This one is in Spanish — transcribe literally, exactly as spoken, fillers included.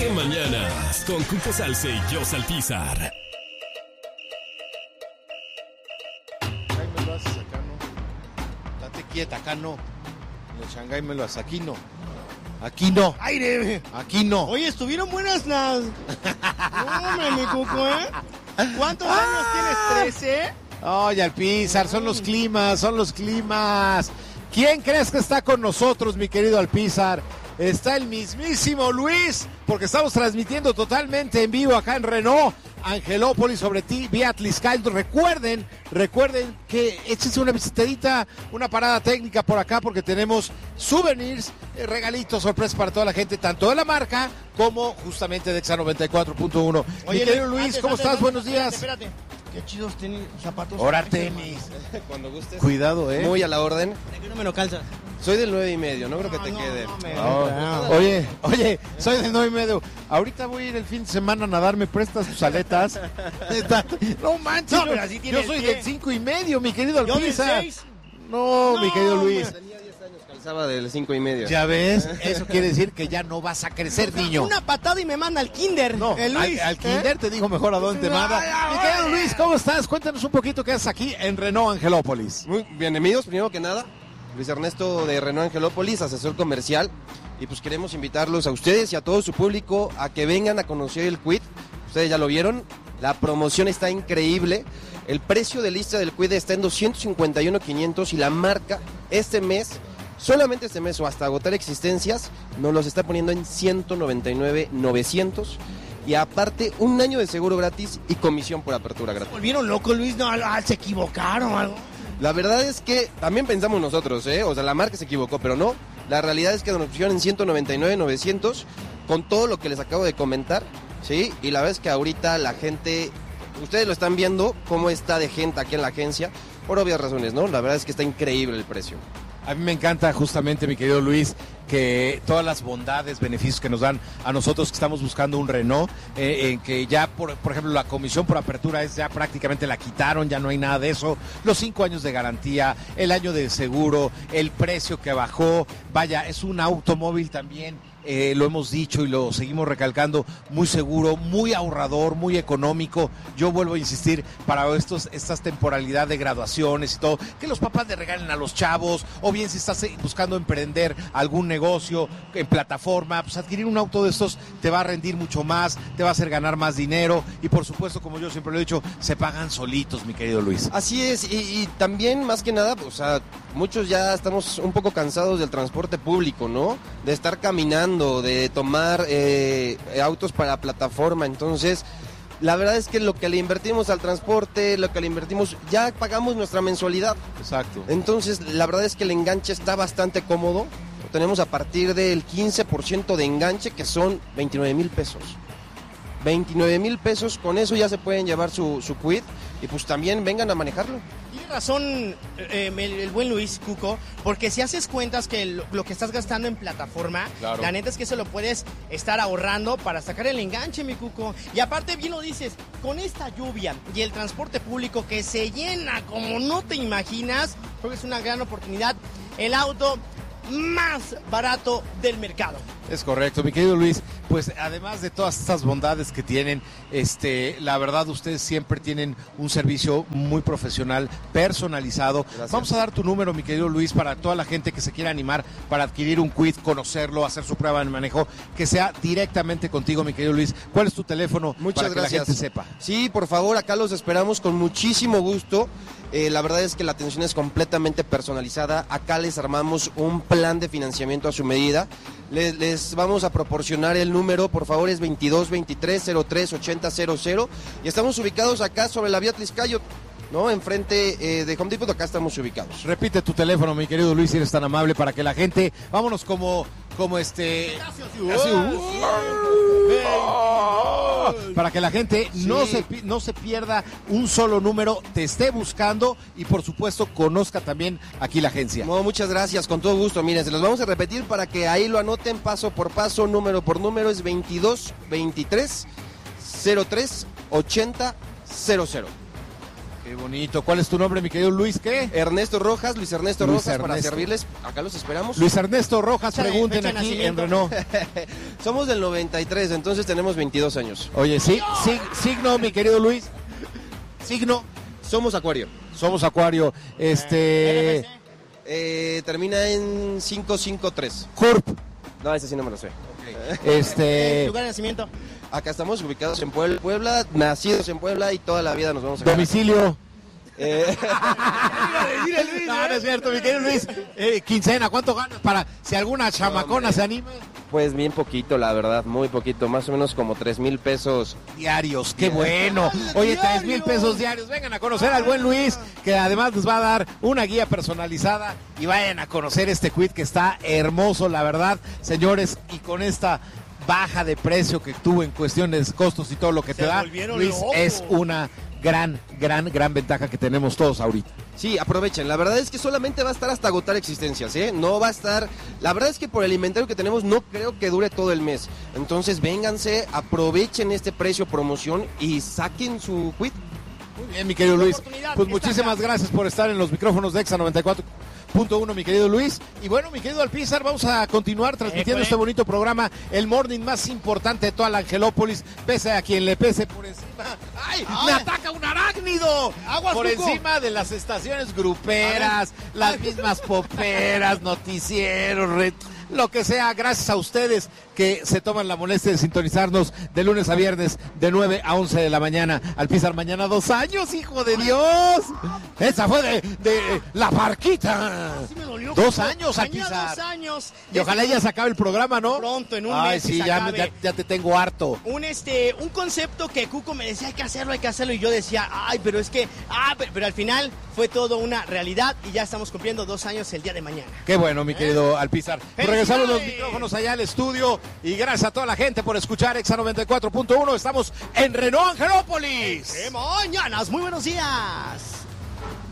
¡Qué mañanas! Con Cuco Salce y Yo Salpizar. Shanghái me lo haces acá, no. Date quieta, acá no. En el Shanghái me lo haces, aquí no. Aquí no. ¡Aire! Aquí no. Oye, estuvieron buenas las... ¡Hombre, mi Cuco, eh! ¿Cuántos años tienes? ¿trece? Oye, Alpizar, son los climas, son los climas. ¿Quién crees que está con nosotros, mi querido Alpizar? Está el mismísimo Luis, porque estamos transmitiendo totalmente en vivo acá en Renault Angelópolis sobre ti, vía Atliscaldo. Recuerden, recuerden que échense una visitadita, una parada técnica por acá, porque tenemos souvenirs, eh, regalitos, sorpresas para toda la gente, tanto de la marca como justamente de Exa noventa y cuatro punto uno. Mi querido Luis, antes, ¿cómo antes, estás? antes, Buenos espérate, días. Espérate, qué chidos tenis, zapatos. Ahora tenis. Cuando gustes. Cuidado, eh. Muy a la orden. ¿De qué no me lo calzas? Soy del nueve y medio, no creo que te no, quede. no, me- No. no. Oye, oye, soy del nueve y medio. Ahorita voy a ir el fin de semana a nadar, ¿me prestas tus aletas? No manches, No, yo, pero así tiene yo el soy pie. del cinco y medio, mi querido ¿Yo del Alpizar. seis? No, No, mi querido Luis. Tenía diez años, calzaba del cinco y medio. Ya ves, eso quiere decir que ya no vas a crecer, niño. Una patada y me manda al kinder. No, el Luis, al, al kinder ¿eh? te digo mejor a dónde te Ay, manda. ay, Mi querido ay. Luis, ¿cómo estás? Cuéntanos un poquito qué haces aquí en Renault Angelópolis. Muy bienvenidos, primero que nada. Luis Ernesto de Renault Angelópolis, asesor comercial. Y pues queremos invitarlos a ustedes y a todo su público a que vengan a conocer el Kwid. Ustedes ya lo vieron, la promoción está increíble. El precio de lista del Kwid está en doscientos cincuenta y uno mil quinientos y la marca este mes, solamente este mes o hasta agotar existencias, nos los está poniendo en ciento noventa y nueve mil novecientos. Y aparte, un año de seguro gratis y comisión por apertura gratis. Volvieron locos, Luis. No, ah, se equivocaron o algo. La verdad es que también pensamos nosotros, ¿eh? O sea, la marca se equivocó, pero no. La realidad es que nos pusieron en ciento noventa y nueve mil novecientos con todo lo que les acabo de comentar, ¿sí? Y la verdad es que ahorita la gente, ustedes lo están viendo, cómo está de gente aquí en la agencia, por obvias razones, ¿no? La verdad es que está increíble el precio. A mí me encanta justamente, mi querido Luis, que todas las bondades, beneficios que nos dan a nosotros que estamos buscando un Renault, eh, en que ya, por, por ejemplo, la comisión por apertura es ya prácticamente la quitaron, ya no hay nada de eso, los cinco años de garantía, el año de seguro, el precio que bajó, vaya, es un automóvil también. Eh, lo hemos dicho y lo seguimos recalcando, muy seguro, muy ahorrador, muy económico. Yo vuelvo a insistir, para estos, estas temporalidad de graduaciones y todo, que los papás le regalen a los chavos, o bien si estás buscando emprender algún negocio en plataforma, pues adquirir un auto de estos te va a rendir mucho más, te va a hacer ganar más dinero, y por supuesto, como yo siempre lo he dicho, se pagan solitos, mi querido Luis. Así es, y, y también más que nada, o sea, muchos ya estamos un poco cansados del transporte público, ¿no? De estar caminando, de tomar eh, autos para plataforma. Entonces, la verdad es que lo que le invertimos al transporte, lo que le invertimos, ya pagamos nuestra mensualidad. Exacto. Entonces, la verdad es que el enganche está bastante cómodo. Lo tenemos a partir del quince por ciento de enganche, que son veintinueve mil pesos. veintinueve mil pesos, con eso ya se pueden llevar su, su Kwid, y pues también vengan a manejarlo. Tiene razón eh, el, el buen Luis, Cuco, porque si haces cuentas que lo, lo que estás gastando en plataforma, Claro. la neta es que se lo puedes estar ahorrando para sacar el enganche, mi Cuco. Y aparte, bien lo dices, con esta lluvia y el transporte público que se llena como no te imaginas, creo que es una gran oportunidad. El auto más barato del mercado. Es correcto, mi querido Luis. Pues además de todas estas bondades que tienen, este, la verdad ustedes siempre tienen un servicio muy profesional, personalizado. Gracias. Vamos a dar tu número, mi querido Luis, para toda la gente que se quiera animar para adquirir un Kwid, conocerlo, hacer su prueba de manejo, que sea directamente contigo, mi querido Luis. ¿Cuál es tu teléfono? Muchas para gracias. que la gente sepa? Sí, por favor, acá los esperamos con muchísimo gusto. Eh, la verdad es que la atención es completamente personalizada. Acá les armamos un plan de financiamiento a su medida. Les, les vamos a proporcionar el número, por favor, es veintidós veintitrés cero tres ochenta cero cero. Y estamos ubicados acá sobre la vía Tliscayo, ¿no? Enfrente eh, de Home Depot, acá estamos ubicados. Repite tu teléfono, mi querido Luis, si eres tan amable, para que la gente, vámonos como, como este... Así, uh, para que la gente Sí. no se pi- no se pierda un solo número, te esté buscando y por supuesto conozca también aquí la agencia. No, muchas gracias, con todo gusto. Miren, se los vamos a repetir para que ahí lo anoten paso por paso, número por número. Es veintidós veintitrés cero tres ochenta cero cero. Qué bonito. ¿Cuál es tu nombre, mi querido Luis? ¿Qué? Ernesto Rojas, Luis Ernesto Luis Rojas, para Ernesto. servirles. Acá los esperamos. Luis Ernesto Rojas, Fecha de- pregunten fecha de aquí en nacimiento. Renault. Somos del noventa y tres, entonces tenemos veintidós años. Oye, sí, sí, signo, mi querido Luis. Signo. Somos Acuario. Somos Acuario. Este. N F C. Eh, termina en cinco cinco tres. Curp. No, ese sí no me lo sé. Este. Lugar de nacimiento. Acá estamos ubicados en Puebla, Puebla, nacidos en Puebla y toda la vida nos vamos a quedar. Domicilio. Eh, No, no es cierto, mi querido Luis. Eh, quincena, ¿cuánto ganas para si alguna chamacona se anima? pues bien poquito, la verdad, muy poquito, más o menos como tres mil pesos. Diarios, qué bueno. Oye, tres mil pesos diarios. Vengan a conocer al buen Luis, que además les va a dar una guía personalizada. Y vayan a conocer este quid que está hermoso, la verdad, señores. Y con esta baja de precio que tuvo en cuestiones costos y todo lo que Se te da, volvieron Luis, locos. es una gran, gran, gran ventaja que tenemos todos ahorita. Sí, aprovechen. La verdad es que solamente va a estar hasta agotar existencias, ¿eh? No va a estar... La verdad es que por el inventario que tenemos no creo que dure todo el mes. Entonces vénganse, aprovechen este precio promoción y saquen su quit. Muy bien, mi querido Luis. oportunidad Pues está muchísimas acá. gracias por estar en los micrófonos de Exa noventa y cuatro punto uno, mi querido Luis. Y bueno, mi querido Alpizar, vamos a continuar transmitiendo Éjole. este bonito programa, el morning más importante de toda la Angelópolis, pese a quien le pese por encima. ¡Ay! Ay. ¡Me ataca un arácnido! Aguas, por Cuco. encima de las estaciones gruperas, las mismas poperas, noticieros, red, lo que sea, gracias a ustedes que se toman la molestia de sintonizarnos de lunes a viernes de nueve a once de la mañana. Alpizar, mañana dos años, hijo de Dios. Esa fue de, de la Parquita. Sí me dolió. Dos años, Mañana Alpizar. dos años. Y ojalá ya se acabe el programa, ¿no? Pronto, en un Ay, mes que sí, se ya, acabe. ya, ya te tengo harto. Un este, un concepto que Cuco me decía hay que hacerlo, hay que hacerlo, y yo decía, ay, pero es que, ah, pero, pero al final fue todo una realidad y ya estamos cumpliendo dos años el día de mañana. Qué bueno, mi querido Alpizar. Pues regresamos los ¡Felicidades! micrófonos allá al estudio y gracias a toda la gente por escuchar Exa noventa y cuatro punto uno. Estamos en Renault Angelópolis. ¡Qué mañanas! Muy buenos días.